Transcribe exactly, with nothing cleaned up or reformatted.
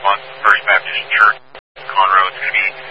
month, First Baptist Church, Conroe. It's going to be